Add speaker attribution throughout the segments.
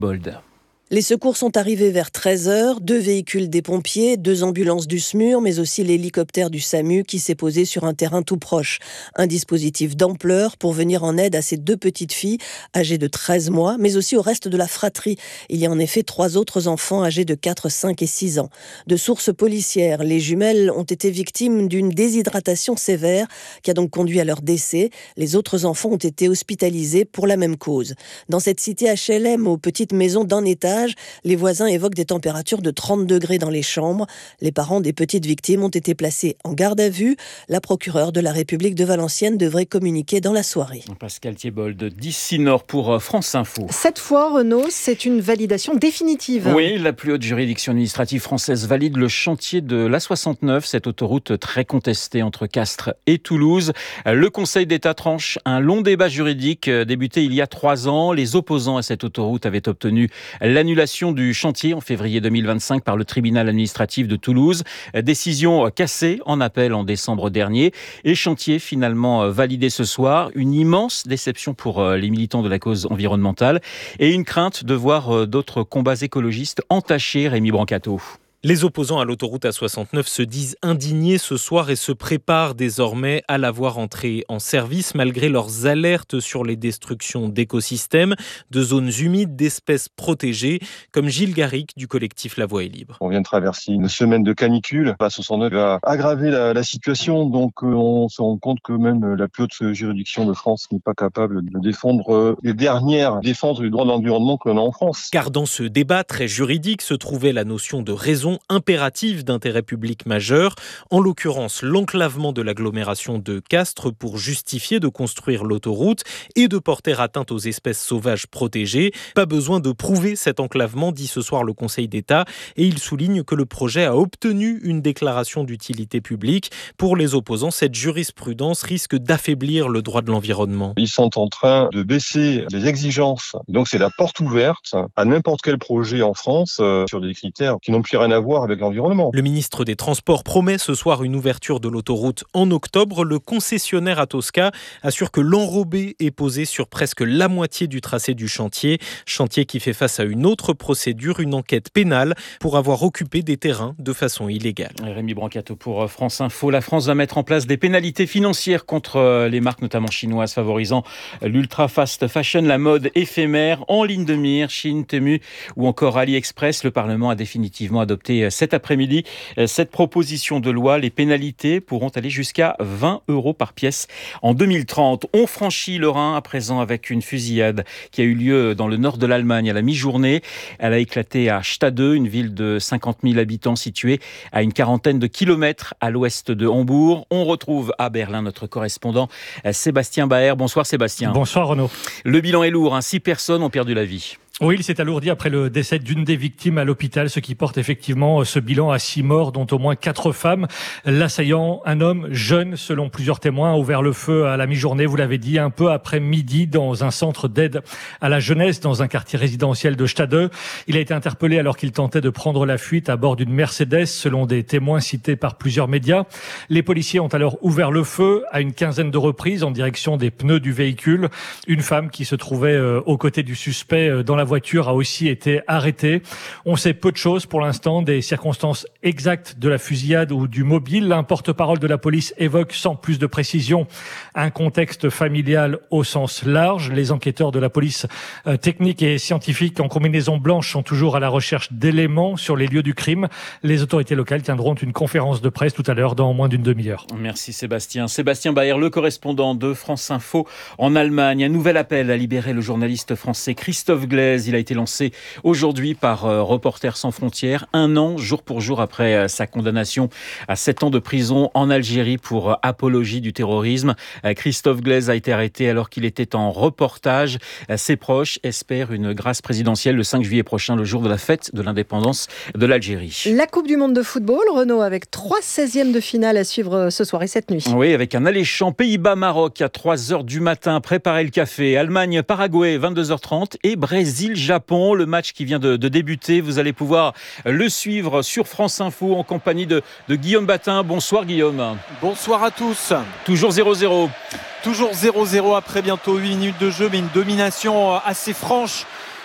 Speaker 1: Bold.
Speaker 2: Les secours sont arrivés vers 13h, 2 véhicules des pompiers, 2 ambulances du SMUR, mais aussi l'hélicoptère du SAMU qui s'est posé sur un terrain tout proche. Un dispositif d'ampleur pour venir en aide à ces 2 petites filles âgées de 13 mois, mais aussi au reste de la fratrie. Il y a en effet 3 autres enfants âgés de 4, 5 et 6 ans. De sources policières, les jumelles ont été victimes d'une déshydratation sévère qui a donc conduit à leur décès. Les autres enfants ont été hospitalisés pour la même cause. Dans cette cité HLM aux petites maisons d'un étage, les voisins évoquent des températures de 30 degrés dans les chambres. Les parents des petites victimes ont été placés en garde à vue. La procureure de la République de Valenciennes devrait communiquer dans la soirée.
Speaker 1: Pascal Thiebold, d'ici Nord pour France Info.
Speaker 3: Cette fois, Renaud, c'est une validation définitive.
Speaker 1: Oui, la plus haute juridiction administrative française valide le chantier de l'A69, cette autoroute très contestée entre Castres et Toulouse. Le Conseil d'État tranche un long débat juridique débuté il y a 3 ans. Les opposants à cette autoroute avaient obtenu l'annulation du chantier en février 2025 par le tribunal administratif de Toulouse. Décision cassée en appel en décembre dernier et chantier finalement validé ce soir. Une immense déception pour les militants de la cause environnementale et une crainte de voir d'autres combats écologistes entachés. Rémi Brancato.
Speaker 4: Les opposants à l'autoroute A69 se disent indignés ce soir et se préparent désormais à la voir entrer en service malgré leurs alertes sur les destructions d'écosystèmes, de zones humides, d'espèces protégées, comme Gilles Garric du collectif La Voie est libre.
Speaker 5: On vient de traverser une semaine de canicule. A69 va aggraver la situation, donc on se rend compte que même la plus haute juridiction de France n'est pas capable de défendre les dernières défenses du droit de l'environnement que l'on a en France.
Speaker 4: Car dans ce débat très juridique se trouvait la notion de raison impérative d'intérêt public majeur, en l'occurrence l'enclavement de l'agglomération de Castres pour justifier de construire l'autoroute et de porter atteinte aux espèces sauvages protégées. Pas besoin de prouver cet enclavement, dit ce soir le Conseil d'État, et il souligne que le projet a obtenu une déclaration d'utilité publique. Pour les opposants, cette jurisprudence risque d'affaiblir le droit de l'environnement.
Speaker 5: Ils sont en train de baisser les exigences, donc c'est la porte ouverte à n'importe quel projet en France sur des critères qui n'ont plus rien à voir avec l'environnement.
Speaker 4: Le ministre des Transports promet ce soir une ouverture de l'autoroute en octobre. Le concessionnaire Atosca assure que l'enrobé est posé sur presque la moitié du tracé du chantier. Chantier qui fait face à une autre procédure, une enquête pénale pour avoir occupé des terrains de façon illégale.
Speaker 1: Rémi Brancato pour France Info. La France va mettre en place des pénalités financières contre les marques notamment chinoises favorisant l'ultra fast fashion, la mode éphémère. En ligne de mire, Chine, Temu ou encore AliExpress. Le Parlement a définitivement adopté cet après-midi cette proposition de loi. Les pénalités pourront aller jusqu'à 20 € par pièce en 2030. On franchit le Rhin à présent avec une fusillade qui a eu lieu dans le nord de l'Allemagne à la mi-journée. Elle a éclaté à Stade, une ville de 50 000 habitants située à une quarantaine de kilomètres à l'ouest de Hambourg. On retrouve à Berlin notre correspondant Sébastien Baer. Bonsoir Sébastien.
Speaker 6: Bonsoir Renaud.
Speaker 1: Le bilan est lourd, 6 personnes ont perdu la vie.
Speaker 6: Oui, il s'est alourdi après le décès d'une des victimes à l'hôpital, ce qui porte effectivement ce bilan à 6 morts, dont au moins 4 femmes. L'assaillant, un homme jeune, selon plusieurs témoins, a ouvert le feu à la mi-journée, vous l'avez dit, un peu après midi, dans un centre d'aide à la jeunesse, dans un quartier résidentiel de Stade. Il a été interpellé alors qu'il tentait de prendre la fuite à bord d'une Mercedes, selon des témoins cités par plusieurs médias. Les policiers ont alors ouvert le feu à une quinzaine de reprises en direction des pneus du véhicule. Une femme qui se trouvait aux côtés du suspect dans la voiture a aussi été arrêtée. On sait peu de choses pour l'instant des circonstances exactes de la fusillade ou du mobile. Un porte-parole de la police évoque sans plus de précision un contexte familial au sens large. Les enquêteurs de la police technique et scientifique en combinaison blanche sont toujours à la recherche d'éléments sur les lieux du crime. Les autorités locales tiendront une conférence de presse tout à l'heure dans moins d'une demi-heure.
Speaker 1: Merci Sébastien. Sébastien Baer, le correspondant de France Info en Allemagne. Un nouvel appel à libérer le journaliste français Christophe Glaise. Il a été lancé aujourd'hui par Reporters sans frontières, 1 an, jour pour jour après sa condamnation à 7 ans de prison en Algérie pour apologie du terrorisme. Christophe Glaise a été arrêté alors qu'il était en reportage. Ses proches espèrent une grâce présidentielle le 5 juillet prochain, le jour de la fête de l'indépendance de l'Algérie.
Speaker 3: La Coupe du Monde de football, Renaud, avec 3 16e de finale à suivre ce soir et cette nuit.
Speaker 1: Oui, avec un alléchant Pays-Bas-Maroc à 3h du matin. Préparez le café. Allemagne-Paraguay, 22h30 et Brésil-Japon, le match qui vient de débuter. Vous allez pouvoir le suivre sur France Info en compagnie de Guillaume Batin. Bonsoir Guillaume.
Speaker 7: Bonsoir à tous.
Speaker 1: Toujours 0-0.
Speaker 7: Toujours 0-0 après bientôt 8 minutes de jeu, mais une domination assez franche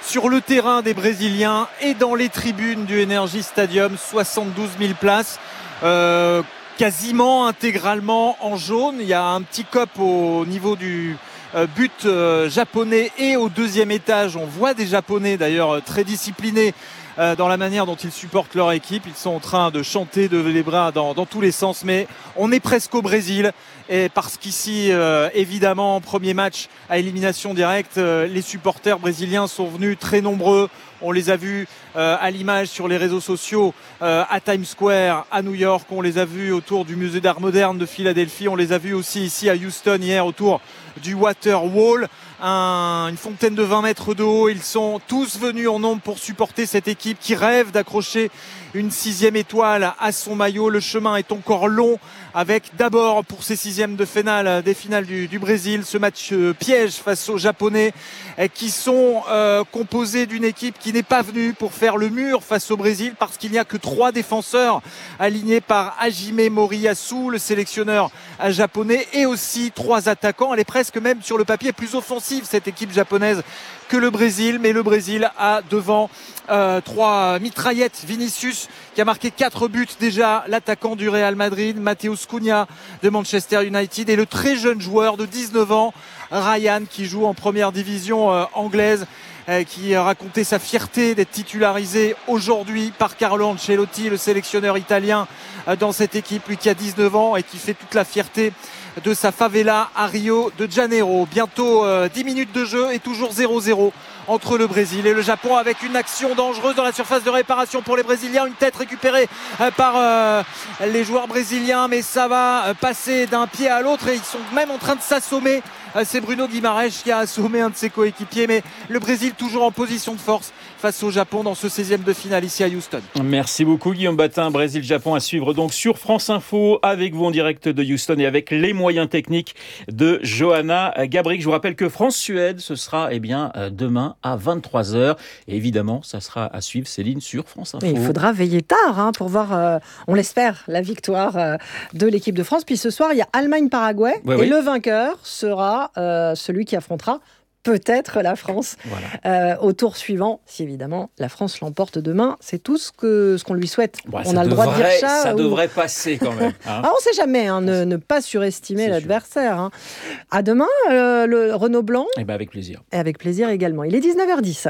Speaker 7: sur le terrain des Brésiliens et dans les tribunes du Energy Stadium. 72 000 places, quasiment intégralement en jaune. Il y a un petit cop au niveau du but japonais et au deuxième étage. On voit des Japonais d'ailleurs très disciplinés dans la manière dont ils supportent leur équipe. Ils sont en train de chanter, de lever les bras dans tous les sens, mais on est presque au Brésil. Et parce qu'ici, évidemment, premier match à élimination directe, les supporters brésiliens sont venus très nombreux. On les a vus à l'image sur les réseaux sociaux à Times Square, à New York. On les a vus autour du musée d'art moderne de Philadelphie. On les a vus aussi ici à Houston hier autour du Water Wall. Une fontaine de 20 mètres de haut. Ils sont tous venus en nombre pour supporter cette équipe qui rêve d'accrocher une 6e étoile à son maillot. Le chemin est encore long avec d'abord pour ces 6e de finale des finales du Brésil ce match piège face aux Japonais qui sont composés d'une équipe qui n'est pas venue pour faire le mur face au Brésil parce qu'il n'y a que 3 défenseurs alignés par Hajime Moriyasu, le sélectionneur japonais, et aussi 3 attaquants. Elle est presque même sur le papier plus offensive cette équipe japonaise que le Brésil, mais le Brésil a devant 3 mitraillettes. Vinicius qui a marqué 4 buts déjà, l'attaquant du Real Madrid, Matheus Cunha de Manchester United, et le très jeune joueur de 19 ans, Ryan, qui joue en première division anglaise, qui racontait sa fierté d'être titularisé aujourd'hui par Carlo Ancelotti, le sélectionneur italien, dans cette équipe, lui qui a 19 ans et qui fait toute la fierté de sa favela à Rio de Janeiro. Bientôt 10 minutes de jeu et toujours 0-0 entre le Brésil et le Japon, avec une action dangereuse dans la surface de réparation pour les Brésiliens. Une tête récupérée par les joueurs brésiliens, mais ça va passer d'un pied à l'autre et ils sont même en train de s'assommer. C'est Bruno Guimaraes qui a assommé un de ses coéquipiers, mais le Brésil toujours en position de force face au Japon dans ce 16e de finale ici à Houston.
Speaker 1: Merci beaucoup Guillaume Batin. Brésil-Japon à suivre donc sur France Info avec vous en direct de Houston et avec les moyens techniques de Johanna Gabrick. Je vous rappelle que France-Suède, ce sera demain à 23h. Et évidemment, ça sera à suivre, Céline, sur France Info.
Speaker 3: Et il faudra veiller tard pour voir, on l'espère, la victoire de l'équipe de France. Puis ce soir, il y a Allemagne-Paraguay le vainqueur sera celui qui affrontera peut-être la France au tour suivant. Si évidemment la France l'emporte demain, c'est tout ce qu'on lui souhaite.
Speaker 1: On a le droit de dire ça. Ça devrait passer quand même.
Speaker 3: On ne sait jamais, ne pas surestimer l'adversaire. À demain, le Renaud Blanc.
Speaker 1: Avec plaisir.
Speaker 3: Et avec plaisir également. Il est 19h10.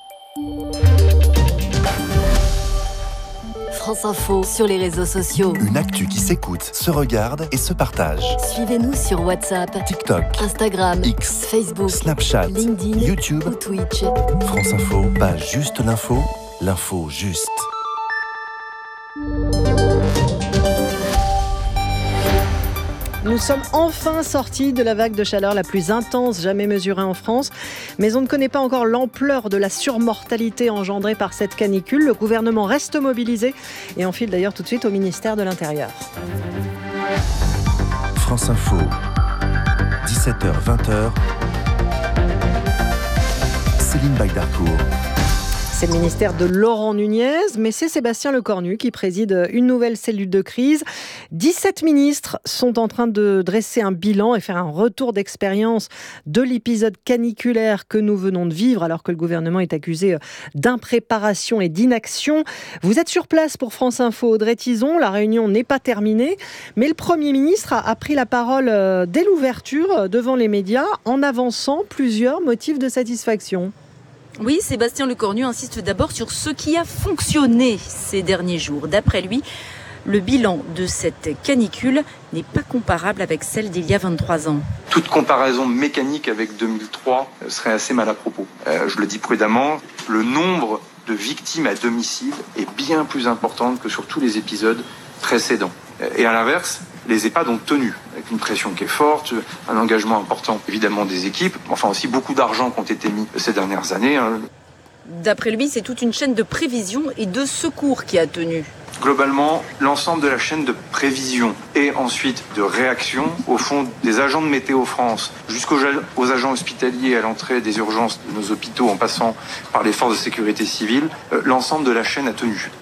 Speaker 8: France Info sur les réseaux sociaux.
Speaker 9: Une actu qui s'écoute, se regarde et se partage.
Speaker 8: Suivez-nous sur WhatsApp,
Speaker 9: TikTok,
Speaker 8: Instagram,
Speaker 9: X,
Speaker 8: Facebook,
Speaker 9: Snapchat,
Speaker 8: LinkedIn,
Speaker 9: YouTube
Speaker 8: ou Twitch.
Speaker 9: France Info, pas juste l'info juste.
Speaker 3: Nous sommes enfin sortis de la vague de chaleur la plus intense jamais mesurée en France. Mais on ne connaît pas encore l'ampleur de la surmortalité engendrée par cette canicule. Le gouvernement reste mobilisé et enfile d'ailleurs tout de suite au ministère de l'Intérieur.
Speaker 9: France Info, 17h-20h, Céline Bagdarcourt.
Speaker 3: C'est le ministère de Laurent Nunez, mais c'est Sébastien Lecornu qui préside une nouvelle cellule de crise. 17 ministres sont en train de dresser un bilan et faire un retour d'expérience de l'épisode caniculaire que nous venons de vivre, alors que le gouvernement est accusé d'impréparation et d'inaction. Vous êtes sur place pour France Info, Audrey Tizon. La réunion n'est pas terminée, mais le Premier ministre a pris la parole dès l'ouverture devant les médias en avançant plusieurs motifs de satisfaction.
Speaker 10: Oui, Sébastien Lecornu insiste d'abord sur ce qui a fonctionné ces derniers jours. D'après lui, le bilan de cette canicule n'est pas comparable avec celle d'il y a 23 ans.
Speaker 11: Toute comparaison mécanique avec 2003 serait assez mal à propos. Je le dis prudemment, le nombre de victimes à domicile est bien plus important que sur tous les épisodes précédents. Et à l'inverse, les EHPAD ont tenu, avec une pression qui est forte, un engagement important évidemment des équipes, enfin aussi beaucoup d'argent qui ont été mis ces dernières années.
Speaker 10: D'après lui, c'est toute une chaîne de prévision et de secours qui a tenu.
Speaker 11: Globalement, l'ensemble de la chaîne de prévision et ensuite de réaction, au fond, des agents de Météo France jusqu'aux agents hospitaliers à l'entrée des urgences de nos hôpitaux en passant par les forces de sécurité civile, l'ensemble de la chaîne a tenu.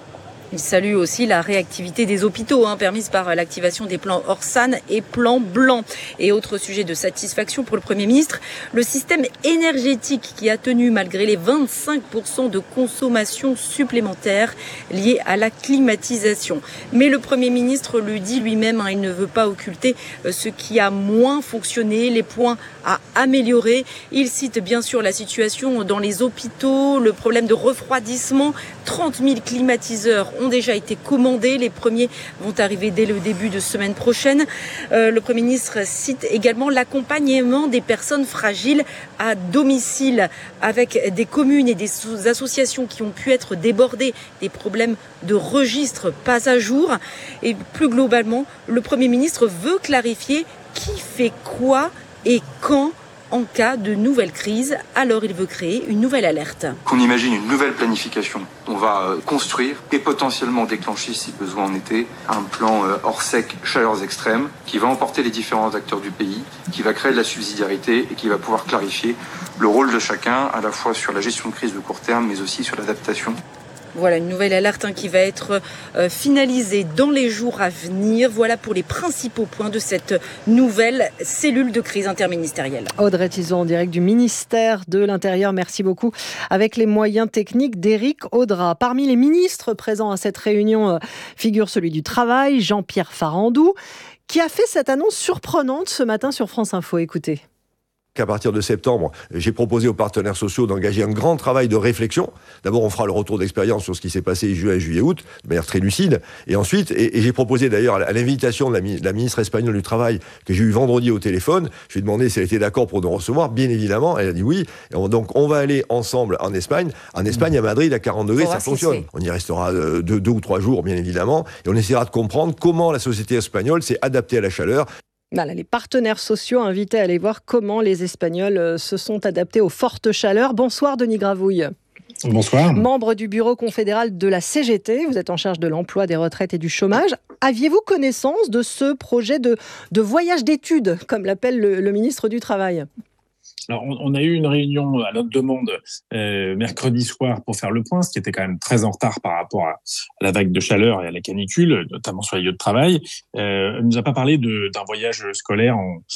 Speaker 10: Il salue aussi la réactivité des hôpitaux, permise par l'activation des plans Orsan et plan Blanc. Et autre sujet de satisfaction pour le Premier ministre, le système énergétique qui a tenu malgré les 25% de consommation supplémentaire liée à la climatisation. Mais le Premier ministre le dit lui-même, il ne veut pas occulter ce qui a moins fonctionné, les points à améliorer. Il cite bien sûr la situation dans les hôpitaux, le problème de refroidissement. 30 000 climatiseurs ont déjà été commandés. Les premiers vont arriver dès le début de semaine prochaine. Le Premier ministre cite également l'accompagnement des personnes fragiles à domicile avec des communes et des associations qui ont pu être débordées, des problèmes de registre pas à jour. Et plus globalement, le Premier ministre veut clarifier qui fait quoi et quand en cas de nouvelle crise. Alors il veut créer une nouvelle alerte.
Speaker 11: Qu'on imagine une nouvelle planification. On va construire et potentiellement déclencher, si besoin en était, un plan hors sec, chaleurs extrêmes, qui va emporter les différents acteurs du pays, qui va créer de la subsidiarité et qui va pouvoir clarifier le rôle de chacun, à la fois sur la gestion de crise de court terme, mais aussi sur l'adaptation.
Speaker 10: Voilà une nouvelle alerte qui va être finalisée dans les jours à venir. Voilà pour les principaux points de cette nouvelle cellule de crise interministérielle.
Speaker 3: Audrey Tizot en direct du ministère de l'Intérieur. Merci beaucoup. Avec les moyens techniques d'Éric Audra. Parmi les ministres présents à cette réunion figure celui du Travail, Jean-Pierre Farandou, qui a fait cette annonce surprenante ce matin sur France Info. Écoutez.
Speaker 12: Qu'à partir de septembre, j'ai proposé aux partenaires sociaux d'engager un grand travail de réflexion. D'abord, on fera le retour d'expérience sur ce qui s'est passé juin, juillet, août, de manière très lucide. Et ensuite, et j'ai proposé d'ailleurs à l'invitation de la ministre espagnole du Travail, que j'ai eu vendredi au téléphone, je lui ai demandé si elle était d'accord pour nous recevoir. Bien évidemment, elle a dit oui. Et donc, on va aller ensemble en Espagne. En Espagne, à Madrid, à 40 degrés, ça fonctionne. On y restera 2 ou 3 jours, bien évidemment. Et on essaiera de comprendre comment la société espagnole s'est adaptée à la chaleur.
Speaker 3: Voilà, les partenaires sociaux invités à aller voir comment les Espagnols se sont adaptés aux fortes chaleurs. Bonsoir Denis Gravouille.
Speaker 13: Bonsoir.
Speaker 3: Membre du bureau confédéral de la CGT, vous êtes en charge de l'emploi, des retraites et du chômage. Aviez-vous connaissance de ce projet de voyage d'études, comme l'appelle le ministre du Travail ?
Speaker 13: Alors, on a eu une réunion à notre demande mercredi soir pour faire le point, ce qui était quand même très en retard par rapport à la vague de chaleur et à la canicule, notamment sur les lieux de travail. Elle nous a pas parlé d'un voyage scolaire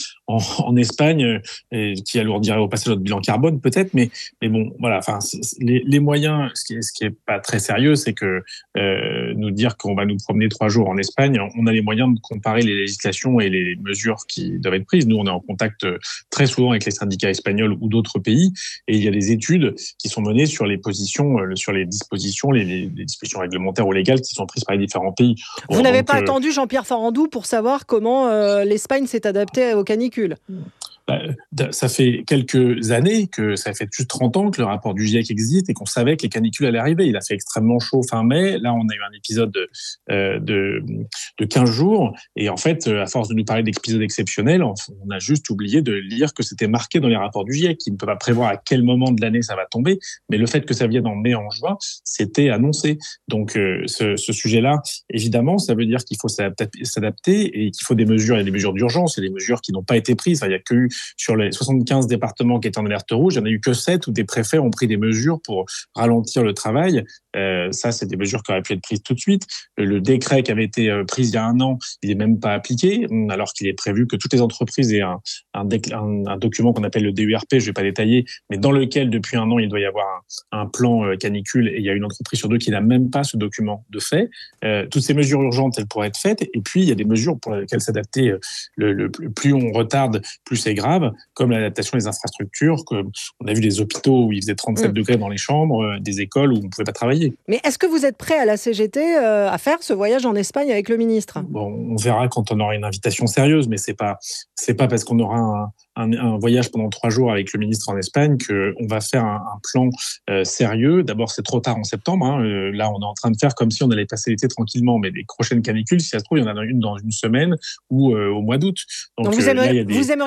Speaker 13: en Espagne qui alourdirait au passage notre bilan carbone peut-être, mais bon, voilà. Enfin, les moyens, ce qui est pas très sérieux, c'est que nous dire qu'on va nous promener 3 jours en Espagne, on a les moyens de comparer les législations et les mesures qui doivent être prises. Nous, on est en contact très souvent avec les syndicats espagnols ou d'autres pays, et il y a des études qui sont menées sur les positions, sur les dispositions, les dispositions réglementaires ou légales qui sont prises par les différents pays.
Speaker 3: Vous n'avez pas attendu Jean-Pierre Farandou pour savoir comment l'Espagne s'est adaptée aux canicules ?
Speaker 13: Ça fait quelques années, ça fait plus de 30 ans que le rapport du GIEC existe et qu'on savait que les canicules allaient arriver. Il a fait extrêmement chaud fin mai. Là, on a eu un épisode de 15 jours. Et en fait, à force de nous parler d'épisodes exceptionnels, on a juste oublié de lire que c'était marqué dans les rapports du GIEC, qui ne peut pas prévoir à quel moment de l'année ça va tomber. Mais le fait que ça vienne en mai, en juin, c'était annoncé. Donc, ce sujet-là, évidemment, ça veut dire qu'il faut s'adapter et qu'il faut des mesures. Il y a des mesures d'urgence, il y a des mesures qui n'ont pas été prises. Enfin, il y a que eu sur les 75 départements qui étaient en alerte rouge, il n'y en a eu que 7 où des préfets ont pris des mesures pour ralentir le travail. Ça, c'est des mesures qui auraient pu être prises tout de suite. Le décret qui avait été pris il y a 1 an, il n'est même pas appliqué, alors qu'il est prévu que toutes les entreprises aient un document qu'on appelle le DURP, je ne vais pas détailler, mais dans lequel, depuis 1 an, il doit y avoir un plan canicule, et il y a une entreprise sur 2 qui n'a même pas ce document de fait. Toutes ces mesures urgentes, elles pourraient être faites, et puis il y a des mesures pour lesquelles s'adapter. Plus on retarde, plus c'est grave, comme l'adaptation des infrastructures. On a vu des hôpitaux où il faisait 37 degrés dans les chambres, des écoles où on ne pouvait pas travailler.
Speaker 3: Mais est-ce que vous êtes prêt à la CGT à faire ce voyage en Espagne avec le ministre ?
Speaker 13: Bon, on verra quand on aura une invitation sérieuse, mais c'est pas parce qu'on aura un voyage pendant 3 jours avec le ministre en Espagne qu'on va faire un plan sérieux. D'abord, c'est trop tard en septembre. Là, on est en train de faire comme si on allait passer l'été tranquillement, mais les prochaines canicules, si ça se trouve, il y en a une dans une semaine ou au mois d'août.
Speaker 3: Donc vous aimeriez une réunion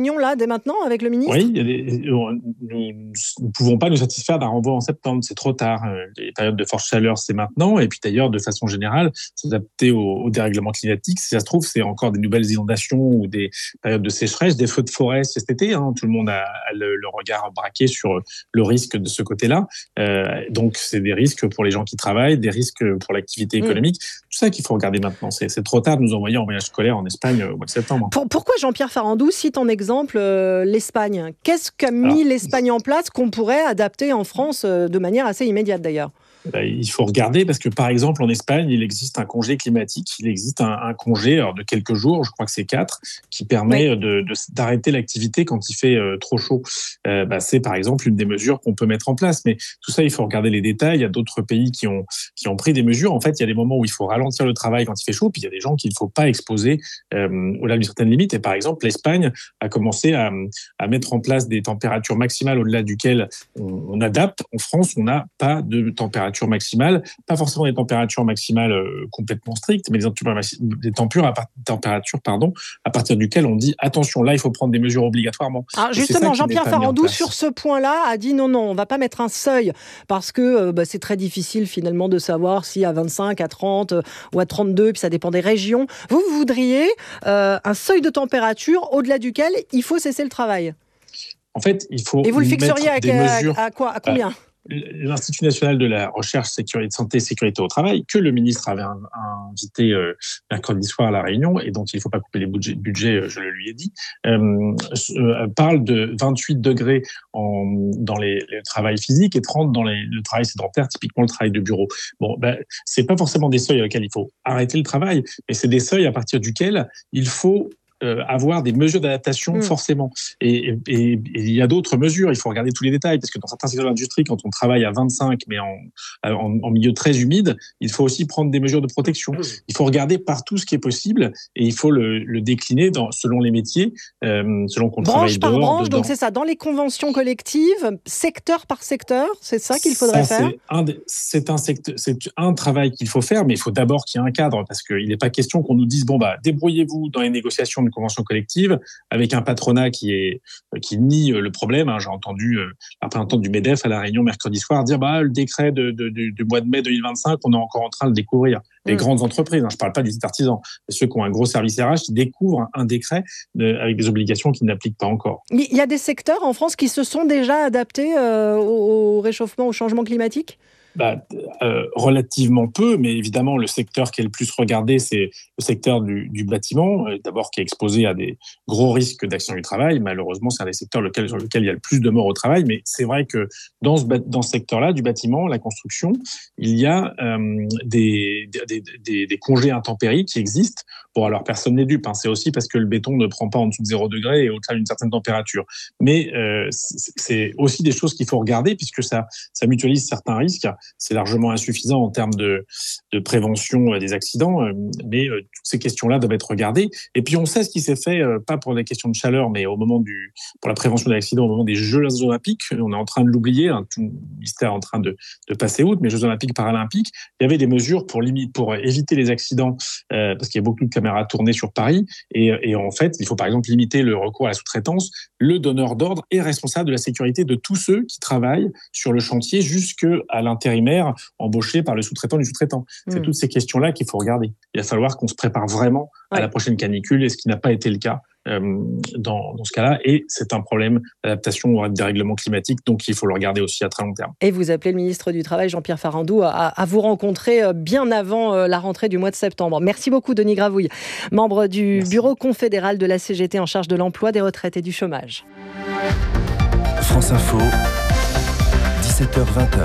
Speaker 3: réunion là, dès maintenant, avec le ministre ?
Speaker 13: Oui, nous ne pouvons pas nous satisfaire d'un renvoi en septembre, c'est trop tard. Les périodes de forte chaleur, c'est maintenant. Et puis d'ailleurs, de façon générale, s'adapter au dérèglement climatique, si ça se trouve, c'est encore des nouvelles inondations ou des périodes de sécheresse, des feux de forêt cet été. Tout le monde a le regard braqué sur le risque de ce côté-là. Donc, c'est des risques pour les gens qui travaillent, des risques pour l'activité économique. Tout ça qu'il faut regarder maintenant. C'est trop tard de nous envoyer en voyage scolaire en Espagne au mois de septembre.
Speaker 3: Pourquoi Jean-Pierre Farandou cite en exemple l'Espagne ? Qu'est-ce qu'a mis l'Espagne en place qu'on pourrait adapter en France de manière assez immédiate d'ailleurs ?
Speaker 13: Il faut regarder parce que, par exemple, en Espagne, il existe un congé climatique. Il existe un congé de quelques jours, je crois que c'est 4, qui permet d'arrêter l'activité quand il fait trop chaud. C'est, par exemple, une des mesures qu'on peut mettre en place. Mais tout ça, il faut regarder les détails. Il y a d'autres pays qui ont pris des mesures. En fait, il y a des moments où il faut ralentir le travail quand il fait chaud, puis il y a des gens qu'il ne faut pas exposer au-delà d'une certaine limite. Et par exemple, l'Espagne a commencé à mettre en place des températures maximales au-delà duquel on adapte. En France, on n'a pas de température maximale, pas forcément des températures maximales complètement strictes, mais des températures à partir duquel on dit attention, là il faut prendre des mesures obligatoirement.
Speaker 3: Alors justement, Jean-Pierre Farandou sur ce point-là a dit non, on va pas mettre un seuil parce que c'est très difficile finalement de savoir si à 25, à 30 ou à 32, puis ça dépend des régions. Vous voudriez un seuil de température au-delà duquel il faut cesser le travail.
Speaker 13: En fait, il faut.
Speaker 3: Et vous le fixeriez à quoi, à combien ?
Speaker 13: L'Institut national de la recherche, sécurité, santé et sécurité au travail, que le ministre avait invité mercredi soir à la Réunion, et dont il ne faut pas couper les budgets, je le lui ai dit, parle de 28 degrés dans le travail physique et 30 dans le travail sédentaire, typiquement le travail de bureau. C'est pas forcément des seuils auxquels il faut arrêter le travail, mais c'est des seuils à partir duquel il faut avoir des mesures d'adaptation forcément. Et il y a d'autres mesures, il faut regarder tous les détails, parce que dans certains secteurs de l'industrie, quand on travaille à 25, mais en milieu très humide, il faut aussi prendre des mesures de protection. Il faut regarder partout ce qui est possible, et il faut le décliner selon les métiers, selon qu'on travaille dehors.
Speaker 3: Branche par branche, donc c'est ça, dans les conventions collectives, secteur par secteur, c'est ça qu'il faudrait faire ?
Speaker 13: C'est un travail qu'il faut faire, mais il faut d'abord qu'il y ait un cadre, parce qu'il n'est pas question qu'on nous dise, débrouillez-vous dans les négociations de convention collective avec un patronat qui nie le problème. J'ai entendu la représentante du MEDEF à la Réunion mercredi soir dire le décret du mois de mai 2025, on est encore en train de le découvrir. Les grandes entreprises, je ne parle pas des artisans, mais ceux qui ont un gros service RH, qui découvrent un décret avec des obligations qu'ils n'appliquent pas encore.
Speaker 3: Il y a des secteurs en France qui se sont déjà adaptés au réchauffement, au changement climatique ?
Speaker 13: Relativement peu, mais évidemment le secteur qui est le plus regardé, c'est le secteur du bâtiment, d'abord qui est exposé à des gros risques d'accident du travail. Malheureusement, c'est un des secteurs sur lequel il y a le plus de morts au travail, mais c'est vrai que dans ce secteur-là, du bâtiment, la construction, il y a des congés intempéries qui existent. Alors personne n'est dupe, c'est aussi parce que le béton ne prend pas en dessous de 0 degré et au-delà d'une certaine température. Mais c'est aussi des choses qu'il faut regarder, puisque ça mutualise certains risques. C'est largement insuffisant en termes de prévention des accidents, mais toutes ces questions-là doivent être regardées. Et puis on sait ce qui s'est fait, pas pour les questions de chaleur, mais pour la prévention des accidents au moment des Jeux Olympiques. On est en train de l'oublier, tout le ministère est en train de passer outre, mais Jeux Olympiques, Paralympiques, il y avait des mesures pour éviter les accidents, parce qu'il y a beaucoup de caméras tournées sur Paris, et en fait, il faut par exemple limiter le recours à la sous-traitance. Le donneur d'ordre est responsable de la sécurité de tous ceux qui travaillent sur le chantier jusqu'à l'intérimaire embauché par le sous-traitant du sous-traitant. C'est toutes ces questions-là qu'il faut regarder. Il va falloir qu'on se prépare vraiment à la prochaine canicule, et ce qui n'a pas été le cas dans ce cas-là, et c'est un problème d'adaptation au dérèglement climatique, donc il faut le regarder aussi à très long terme.
Speaker 3: Et vous appelez le ministre du Travail, Jean-Pierre Farandou, à vous rencontrer bien avant la rentrée du mois de septembre. Merci beaucoup, Denis Gravouille, membre du Bureau confédéral de la CGT en charge de l'emploi, des retraites et du chômage.
Speaker 9: France Info, 17h-20h.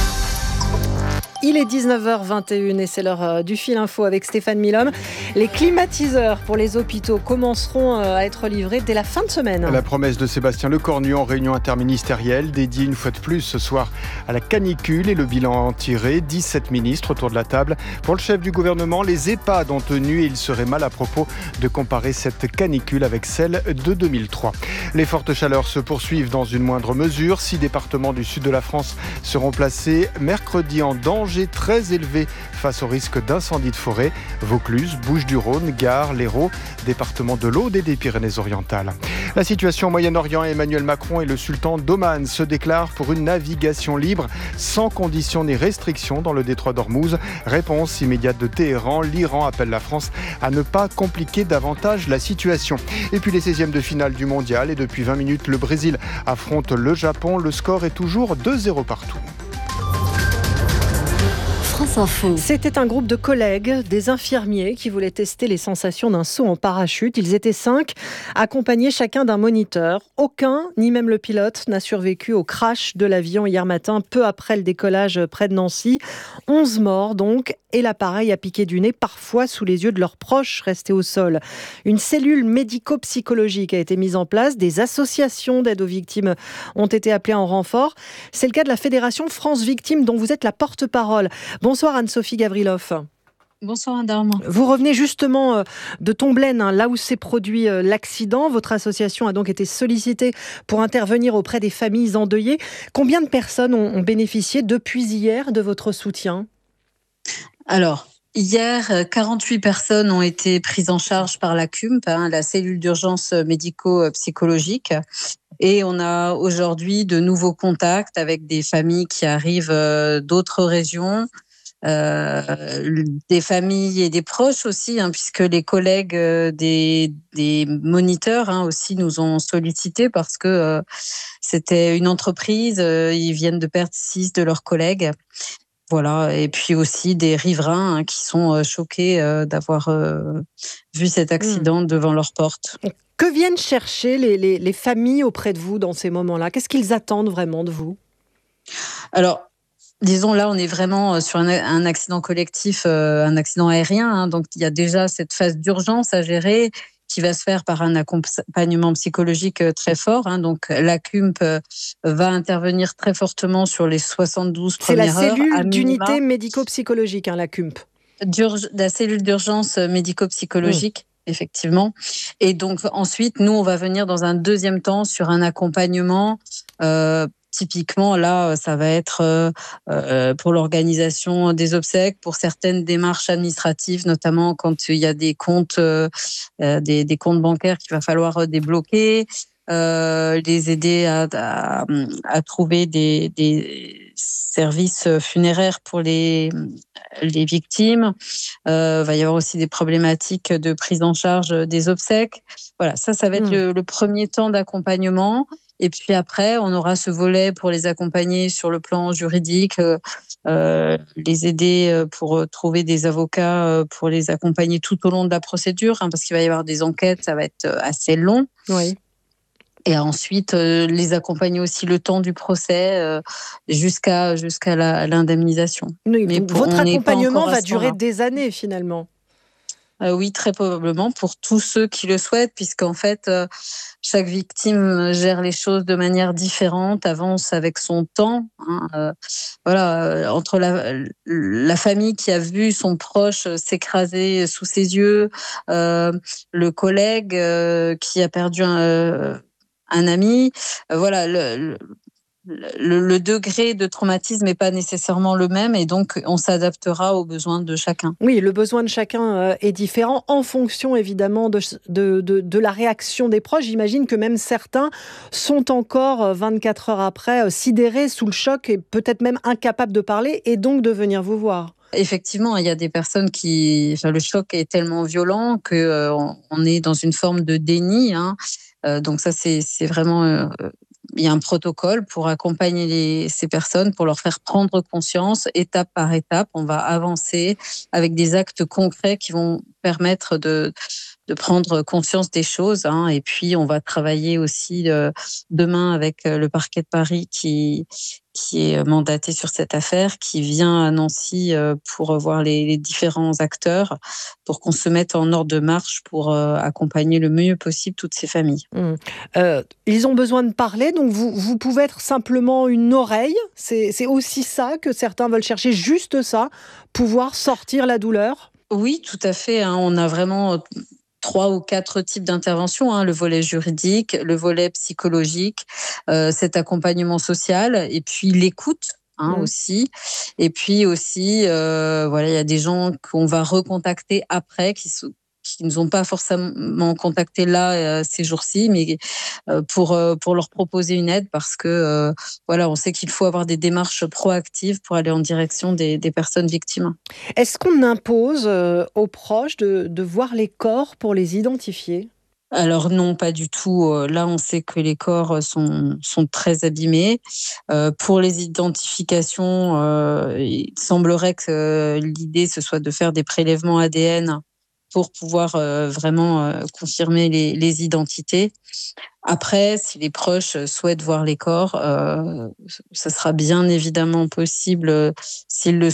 Speaker 3: Il est 19h21 et c'est l'heure du Fil Info avec Stéphane Milhomme. Les climatiseurs pour les hôpitaux commenceront à être livrés dès la fin de semaine.
Speaker 14: La promesse de Sébastien Lecornu en réunion interministérielle, dédiée une fois de plus ce soir à la canicule et le bilan tiré. 17 ministres autour de la table. Pour le chef du gouvernement, les EHPAD ont tenu et il serait mal à propos de comparer cette canicule avec celle de 2003. Les fortes chaleurs se poursuivent dans une moindre mesure. 6 départements du sud de la France seront placés mercredi en danger très élevé face au risque d'incendie de forêt. Vaucluse, Bouches-du-Rhône, Gard, l'Hérault, département de l'Aude et des Pyrénées-Orientales. La situation au Moyen-Orient, Emmanuel Macron et le sultan d'Oman se déclarent pour une navigation libre sans conditions ni restrictions dans le détroit d'Ormuz. Réponse immédiate de Téhéran. L'Iran appelle la France à ne pas compliquer davantage la situation. Et puis les 16e de finale du mondial et depuis 20 minutes, le Brésil affronte le Japon. Le score est toujours 2-0 partout.
Speaker 8: France Info.
Speaker 3: C'était un groupe de collègues, des infirmiers qui voulaient tester les sensations d'un saut en parachute. Ils étaient 5, accompagnés chacun d'un moniteur. Aucun, ni même le pilote, n'a survécu au crash de l'avion hier matin, peu après le décollage près de Nancy. 11 morts donc, et l'appareil a piqué du nez, parfois sous les yeux de leurs proches restés au sol. Une cellule médico-psychologique a été mise en place. Des associations d'aide aux victimes ont été appelées en renfort. C'est le cas de la Fédération France Victimes, dont vous êtes la porte-parole. Bonsoir Anne-Sophie Gavrilov.
Speaker 15: Bonsoir Madame.
Speaker 3: Vous revenez justement de Tomblaine, là où s'est produit l'accident. Votre association a donc été sollicitée pour intervenir auprès des familles endeuillées. Combien de personnes ont bénéficié depuis hier de votre soutien ?
Speaker 15: Alors, hier, 48 personnes ont été prises en charge par la CUMP, la cellule d'urgence médico-psychologique. Et on a aujourd'hui de nouveaux contacts avec des familles qui arrivent d'autres régions. Des familles et des proches aussi, puisque les collègues des moniteurs aussi nous ont sollicités parce que c'était une entreprise, ils viennent de perdre 6 de leurs collègues. Voilà, et puis aussi des riverains qui sont choqués d'avoir vu cet accident devant leur porte.
Speaker 3: Que viennent chercher les familles auprès de vous dans ces moments-là ? Qu'est-ce qu'ils attendent vraiment de vous ?
Speaker 15: Alors, disons, là, on est vraiment sur un accident collectif, un accident aérien. Donc, il y a déjà cette phase d'urgence à gérer qui va se faire par un accompagnement psychologique très fort. Donc, la CUMP va intervenir très fortement sur les 72 premières heures.
Speaker 3: C'est la cellule d'unité médico-psychologique, la CUMP.
Speaker 15: La cellule d'urgence médico-psychologique. Effectivement. Et donc, ensuite, nous, on va venir dans un deuxième temps sur un accompagnement. Typiquement, là, ça va être pour l'organisation des obsèques, pour certaines démarches administratives, notamment quand il y a des comptes, des comptes bancaires qu'il va falloir débloquer, les aider à trouver des services funéraires pour les victimes. Va y avoir aussi des problématiques de prise en charge des obsèques. Voilà, ça va être le premier temps d'accompagnement. Et puis après, on aura ce volet pour les accompagner sur le plan juridique, les aider pour trouver des avocats pour les accompagner tout au long de la procédure, parce qu'il va y avoir des enquêtes, ça va être assez long.
Speaker 3: Oui.
Speaker 15: Et ensuite, les accompagner aussi le temps du procès jusqu'à l'indemnisation.
Speaker 3: Oui, votre accompagnement va durer des années finalement.
Speaker 15: Oui, très probablement pour tous ceux qui le souhaitent, puisqu'en fait, chaque victime gère les choses de manière différente, avance avec son temps. Entre la famille qui a vu son proche s'écraser sous ses yeux, le collègue qui a perdu un ami, le degré de traumatisme n'est pas nécessairement le même et donc on s'adaptera aux besoins de chacun.
Speaker 3: Oui, le besoin de chacun est différent en fonction évidemment de la réaction des proches. J'imagine que même certains sont encore 24 heures après sidérés sous le choc et peut-être même incapables de parler et donc de venir vous voir.
Speaker 15: Effectivement, il y a des personnes le choc est tellement violent qu'on est dans une forme de déni. Donc ça, c'est vraiment... Il y a un protocole pour accompagner ces personnes, pour leur faire prendre conscience, étape par étape. On va avancer avec des actes concrets qui vont permettre de prendre conscience des choses. Et puis, on va travailler aussi demain avec le parquet de Paris qui est mandaté sur cette affaire, qui vient à Nancy pour voir les différents acteurs, pour qu'on se mette en ordre de marche pour accompagner le mieux possible toutes ces familles.
Speaker 3: Ils ont besoin de parler, donc vous pouvez être simplement une oreille. C'est aussi ça que certains veulent chercher, juste ça, pouvoir sortir la douleur.
Speaker 15: Oui, tout à fait. On a vraiment 3 ou 4 types d'interventions, le volet juridique, le volet psychologique, cet accompagnement social et puis l'écoute. aussi. Et puis aussi, il y a des gens qu'on va recontacter après, qui ne nous ont pas forcément contactés là ces jours-ci, mais pour leur proposer une aide, parce que on sait qu'il faut avoir des démarches proactives pour aller en direction des personnes victimes.
Speaker 3: Est-ce qu'on impose aux proches de voir les corps pour les identifier ?
Speaker 15: Alors non, pas du tout. Là, on sait que les corps sont très abîmés. Pour les identifications, il semblerait que l'idée, ce soit de faire des prélèvements ADN pour pouvoir vraiment confirmer les identités. Après, si les proches souhaitent voir les corps, ça sera bien évidemment possible, s'ils le